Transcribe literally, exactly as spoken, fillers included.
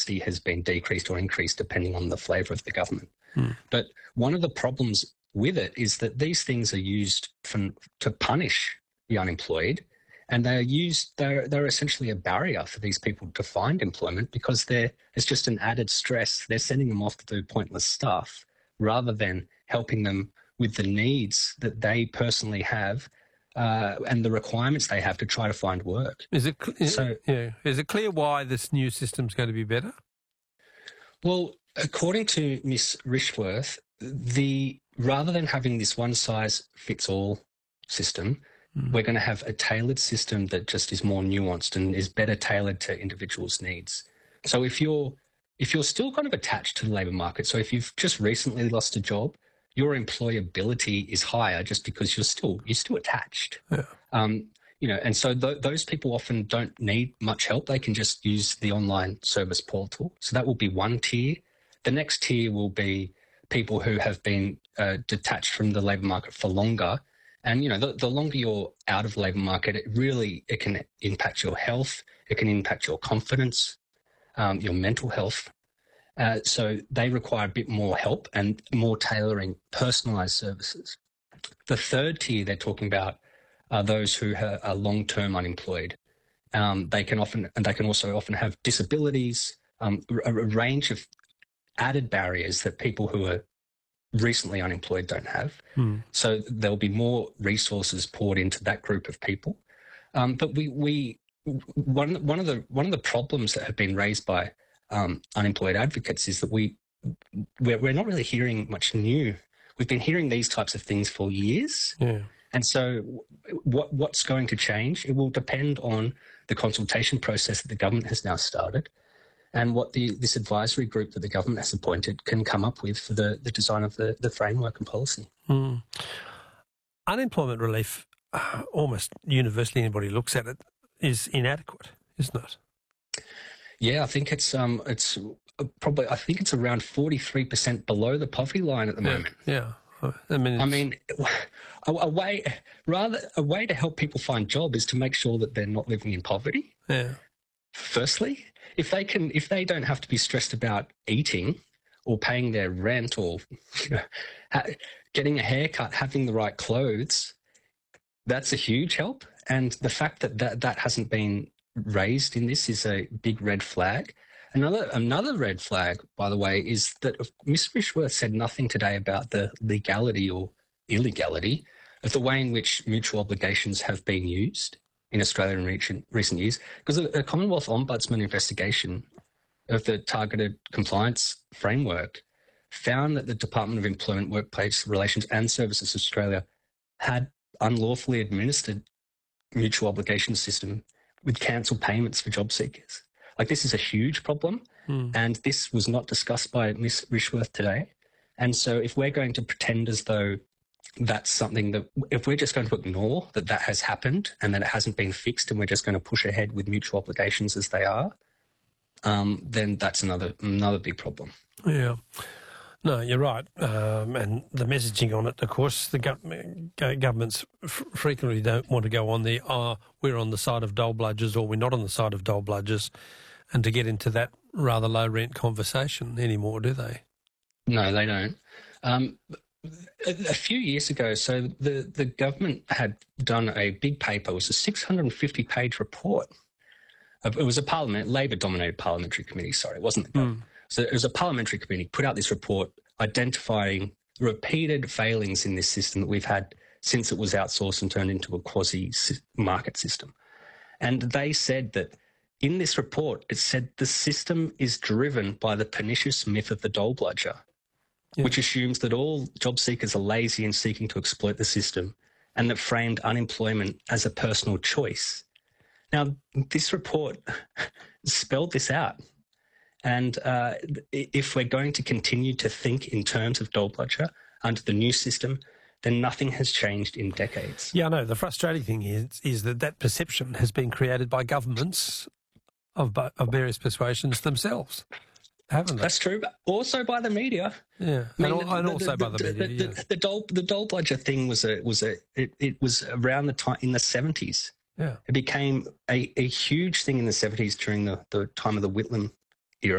subsidy has been decreased or increased depending on the flavour of the government. Hmm. But one of the problems with it is that these things are used for, to punish the unemployed, and they're used, they're, they're essentially a barrier for these people to find employment because they're, it's just an added stress. They're sending them off to do pointless stuff rather than helping them with the needs that they personally have uh, and the requirements they have to try to find work. Is it, cl- so, yeah. Is it clear why this new system's going to be better? Well, according to Miss Rishworth, the rather than having this one-size-fits-all system, mm. we're going to have a tailored system that just is more nuanced and is better tailored to individuals' needs. So if you're if you're still kind of attached to the labour market, so if you've just recently lost a job, your employability is higher just because you're still you're still attached. Yeah. Um, you know, and so th- those people often don't need much help. They can just use the online service portal. So that will be one tier. The next tier will be people who have been uh, detached from the labour market for longer. And, you know, the, the longer you're out of the labour market, it really, it can impact your health. It can impact your confidence, um, your mental health. Uh, so they require a bit more help and more tailoring, personalised services. The third tier they're talking about are those who are long-term unemployed. Um, they can often, and they can also often have disabilities, um, a, a range of added barriers that people who are recently unemployed don't have. Hmm. So there'll be more resources poured into that group of people. Um, but we, we, one, one of the one of the problems that have been raised by um, unemployed advocates is that we we're, we're not really hearing much new. We've been hearing these types of things for years. Yeah. And so what what's going to change? It will depend on the consultation process that the government has now started and what the this advisory group that the government has appointed can come up with for the, the design of the, the framework and policy. Mm. Unemployment relief, uh, almost universally anybody looks at it, is inadequate, isn't it? Yeah, I think it's um it's probably I think it's around forty-three percent below the poverty line at the yeah, moment. Yeah. I mean, I mean, a, a way rather a way to help people find job is to make sure that they're not living in poverty. Yeah. Firstly, if they can, if they don't have to be stressed about eating or paying their rent or you know, ha- getting a haircut, having the right clothes, that's a huge help. And the fact that that, that hasn't been raised in this is a big red flag. Another another red flag, by the way, is that Miss Rishworth said nothing today about the legality or illegality of the way in which mutual obligations have been used in Australia in recent, recent years. Because a, a Commonwealth Ombudsman investigation of the targeted compliance framework found that the Department of Employment, Workplace Relations and Services Australia had unlawfully administered mutual obligation system with cancelled payments for job seekers. Like, this is a huge problem, mm. and this was not discussed by Miss Rishworth today. And so if we're going to pretend as though that's something that, if we're just going to ignore that that has happened and that it hasn't been fixed and we're just going to push ahead with mutual obligations as they are, um, then that's another another big problem. Yeah. No, you're right. Um, and the messaging on it, of course, the gov- governments f- frequently don't want to go on the, oh, we're on the side of dole bludgers or we're not on the side of dole bludgers, and to get into that rather low rent conversation anymore, do they? No, they don't. Um, a, a few years ago, so the, the government had done a big paper. It was a six hundred fifty page report. It was a parliament, Labor-dominated parliamentary committee, sorry, it wasn't the government. Mm. So it was a parliamentary committee put out this report identifying repeated failings in this system that we've had since it was outsourced and turned into a quasi-market system. And they said that in this report, it said the system is driven by the pernicious myth of the dole bludger, yeah. which assumes that all job seekers are lazy and seeking to exploit the system, and that framed unemployment as a personal choice. Now, this report spelled this out. And uh, if we're going to continue to think in terms of dole bludger under the new system, then nothing has changed in decades. Yeah, I know. The frustrating thing is is that that perception has been created by governments of, of various persuasions themselves, haven't they? That's true, but also by the media. Yeah, I mean, and, and the, also the, by the media. The, yeah. the, the dole the dole bludger thing was a was a it, it was around the time in the seventies. Yeah, it became a, a huge thing in the seventies during the, the time of the Whitlam